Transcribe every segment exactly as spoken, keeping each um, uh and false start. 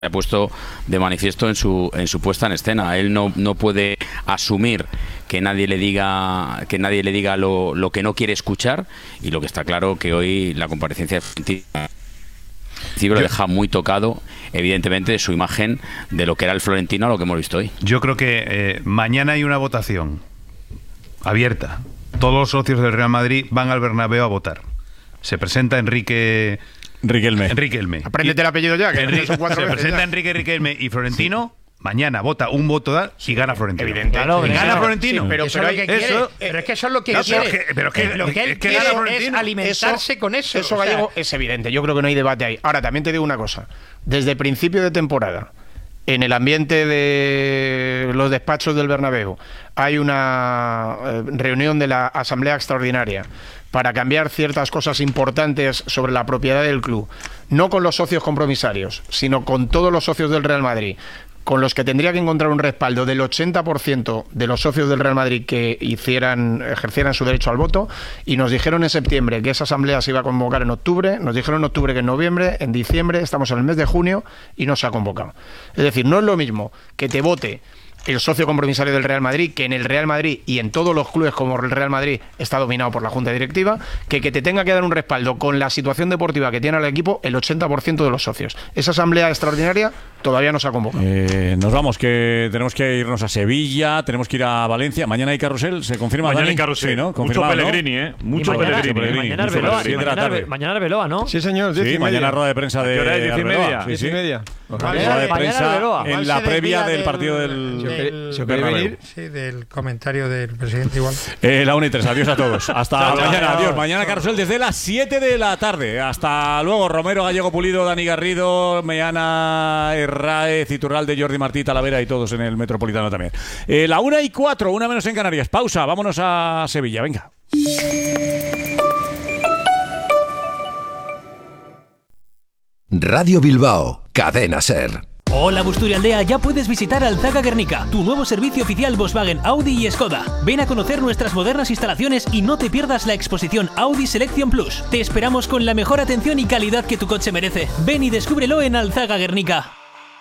ha puesto de manifiesto en su en su puesta en escena. Él no, no puede asumir que nadie le diga que nadie le diga lo, lo que no quiere escuchar, y lo que está claro que hoy la comparecencia de Florentino lo deja muy tocado, evidentemente, de su imagen de lo que era el Florentino a lo que hemos visto hoy. Yo creo que eh, mañana hay una votación abierta. Todos los socios del Real Madrid van al Bernabéu a votar. Se presenta Enrique Riquelme. Riquelme. Apréndete el apellido ya, que Enrique, son cuatro se veces presenta ya. Enrique Riquelme y Florentino. Sí. Mañana vota un voto da y gana Florentino. Evidente. Claro, Sí, gana claro. Florentino. Sí, pero, eso pero, es lo que eso, quiere. pero es que eso es lo que no, quiere. Pero, que, pero que, lo que él es que quiere gana Florentino. es alimentarse eso, con eso. Eso, o sea, Gallego, es evidente. Yo creo que no hay debate ahí. Ahora, también te digo una cosa. Desde principio de temporada, en el ambiente de los despachos del Bernabéu, hay una eh, reunión de la Asamblea Extraordinaria para cambiar ciertas cosas importantes sobre la propiedad del club, no con los socios compromisarios, sino con todos los socios del Real Madrid, con los que tendría que encontrar un respaldo del ochenta por ciento de los socios del Real Madrid que hicieran, ejercieran su derecho al voto, y nos dijeron en septiembre que esa asamblea se iba a convocar en octubre, nos dijeron en octubre que en noviembre, en diciembre, estamos en el mes de junio y no se ha convocado. Es decir, no es lo mismo que te vote el socio compromisario del Real Madrid, que en el Real Madrid y en todos los clubes como el Real Madrid está dominado por la Junta Directiva, que que te tenga que dar un respaldo con la situación deportiva que tiene el equipo el ochenta por ciento de los socios. Esa asamblea extraordinaria todavía no se ha convocado. Eh, nos vamos, que tenemos que irnos a Sevilla, tenemos que ir a Valencia. Mañana hay carrusel, ¿se confirma? Mañana Dani? hay carrusel. Sí, ¿no? Mucho Pellegrini, ¿eh? Mucho Pellegrini. Mañana Arbeloa, mañana Arbeloa, ¿no? Sí, señor. Sí, mañana rueda de prensa de ¿A qué hora es? ¿Diez y Arbeloa. media? Sí, Diez sí. y media. Rueda de prensa en la previa del partido del... del- ¿Se puede venir? Sí, del comentario del presidente igual. Eh, la una y tres, adiós a todos. Hasta Chao, chao, mañana, chao. adiós. Mañana carrusel desde las siete de la tarde. Hasta luego, Romero, Gallego Pulido, Dani Garrido, Meana, Herráez, Iturralde, Jordi Martí, Talavera y todos en el Metropolitano también. Eh, la una y cuatro, una menos en Canarias. Pausa, vámonos a Sevilla, venga. Radio Bilbao, Cadena Ser. Hola Busturialdea, ya puedes visitar Alzaga Guernica, tu nuevo servicio oficial Volkswagen, Audi y Skoda. Ven a conocer nuestras modernas instalaciones y no te pierdas la exposición Audi Selection Plus. Te esperamos con la mejor atención y calidad que tu coche merece. Ven y descúbrelo en Alzaga Guernica.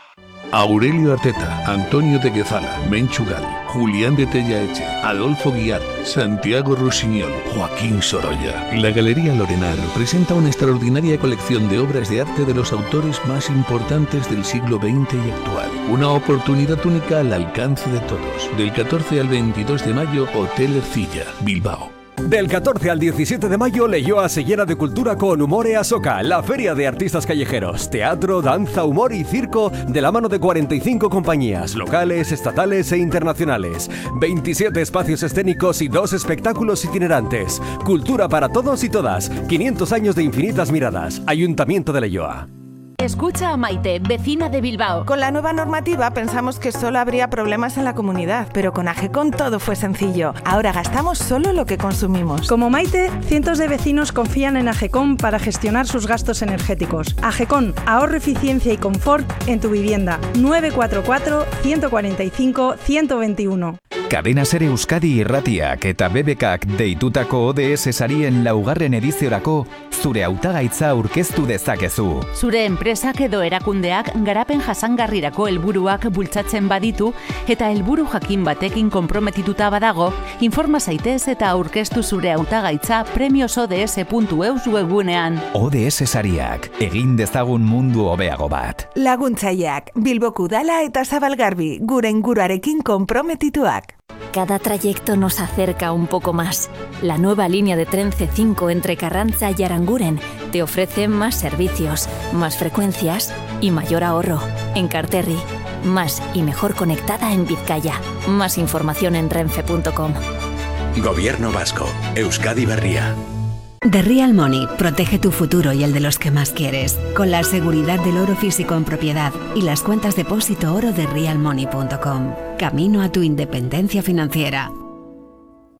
Aurelio Arteta, Antonio de Guezala, Menchugal, Julián de Tellaeche, Adolfo Guiar, Santiago Rusiñol, Joaquín Sorolla. La Galería Lorenar presenta una extraordinaria colección de obras de arte de los autores más importantes del siglo veinte y actual. Una oportunidad única al alcance de todos. Del catorce al veintidós de mayo, Hotel Ercilla, Bilbao. Del catorce al diecisiete de mayo, Leioa se llena de cultura con Humor e Asoca, la feria de artistas callejeros. Teatro, danza, humor y circo de la mano de cuarenta y cinco compañías, locales, estatales e internacionales. veintisiete espacios escénicos y dos espectáculos itinerantes. Cultura para todos y todas. quinientos años de infinitas miradas. Ayuntamiento de Leioa. Escucha a Maite, vecina de Bilbao. Con la nueva normativa pensamos que solo habría problemas en la comunidad, pero con AGECOM todo fue sencillo. Ahora gastamos solo lo que consumimos. Como Maite, cientos de vecinos confían en AGECOM para gestionar sus gastos energéticos. AGECOM, ahorro, eficiencia y confort en tu vivienda. nueve cuatro cuatro, uno cuatro cinco, uno dos uno. Cadena Ser Euskadi irratiak eta B B Kak deitutako O D S sarien laugarren ediziorako zure hautagaitza aurkeztu dezakezu. Zure enpresak edo erakundeak garapen jasangarrirako helburuak bultzatzen baditu eta helburu jakin batekin konprometituta badago, informa zaitez eta aurkeztu zure hautagaitza premios o d s puntu e u webgunean. O D S sariak, egin dezagun mundu hobeago bat. Laguntzaileak, Bilboko Udala eta Zabalgarbi, gure inguruarekin konprometituak. Cada trayecto nos acerca un poco más. La nueva línea de tren C cinco entre Carranza y Aranguren te ofrece más servicios, más frecuencias y mayor ahorro. En Enkarterri, más y mejor conectada en Vizcaya. Más información en renfe punto com. Gobierno Vasco, Euskadi Berria. The Real Money protege tu futuro y el de los que más quieres, con la seguridad del oro físico en propiedad y las cuentas depósito oro de real money punto com. Camino a tu independencia financiera.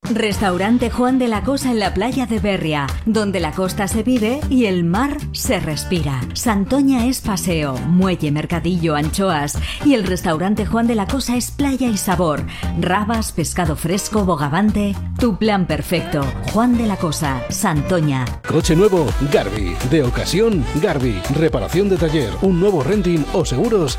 Restaurante Juan de la Cosa en la playa de Berria, donde la costa se vive y el mar se respira. Santoña es paseo, muelle, mercadillo, anchoas, y el restaurante Juan de la Cosa es playa y sabor. Rabas, pescado fresco, bogavante. Tu plan perfecto. Juan de la Cosa, Santoña. Coche nuevo, Garbi. De ocasión, Garbi. Reparación de taller, un nuevo renting o seguros,